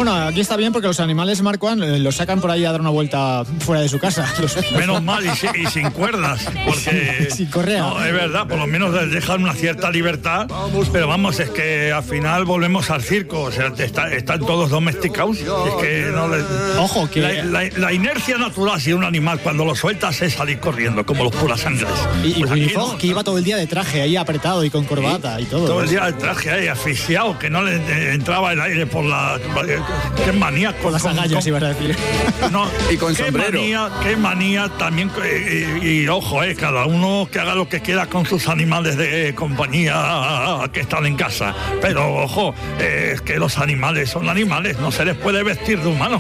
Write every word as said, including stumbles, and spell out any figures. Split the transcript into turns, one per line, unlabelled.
Bueno, aquí está bien porque los animales, Marco, los sacan por ahí a dar una vuelta fuera de su casa. Los, los...
Menos mal, y, y sin cuerdas, porque...
sin correa.
No, es verdad, por lo menos les dejan una cierta libertad, pero vamos, es que al final volvemos al circo, o sea, está, están todos domesticados. Es que no les...
Ojo, que...
La, la, la inercia natural de un animal, cuando lo sueltas, es salir corriendo, como los puras sangres.
Y,
pues
y Willy Fogg, no, que iba todo el día de traje, ahí apretado y con corbata y, y todo.
Todo el día de traje ahí, asfixiado, que no le eh, entraba el aire por la... Qué manía.
Por las agallas, ibas a decir.
No,
y con
qué
sombrero.
Manía, qué manía también, y, y, y ojo, eh, cada uno que haga lo que quiera con sus animales de compañía que están en casa. Pero ojo, eh, es que los animales son animales, no se les puede vestir de humanos.